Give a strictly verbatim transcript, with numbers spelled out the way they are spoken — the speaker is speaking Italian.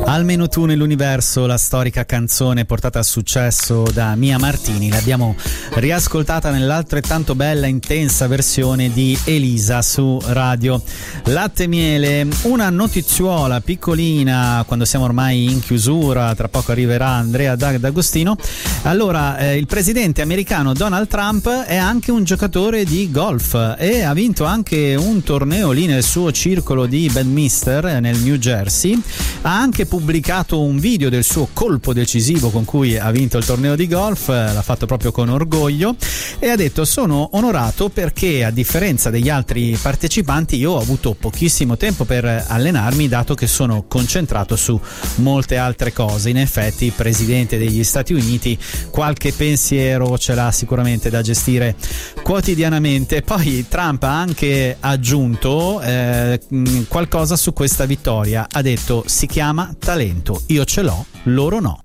Almeno tu nell'universo, la storica canzone portata a successo da Mia Martini, l'abbiamo riascoltata nell'altrettanto bella intensa versione di Elisa su Radio Latte e Miele. Una notiziuola piccolina quando siamo ormai in chiusura, tra poco arriverà Andrea D'Agostino. Allora, eh, il presidente americano Donald Trump è anche un giocatore di golf e ha vinto anche un torneo lì nel suo circolo di Bedminster nel New Jersey. Ha anche pubblicato un video del suo colpo decisivo con cui ha vinto il torneo di golf, l'ha fatto proprio con orgoglio e ha detto: sono onorato perché a differenza degli altri partecipanti io ho avuto pochissimo tempo per allenarmi, dato che sono concentrato su molte altre cose. In effetti il presidente degli Stati Uniti qualche pensiero ce l'ha sicuramente da gestire quotidianamente. Poi Trump ha anche aggiunto eh, qualcosa su questa vittoria, ha detto: si chiama talento, io ce l'ho, loro no.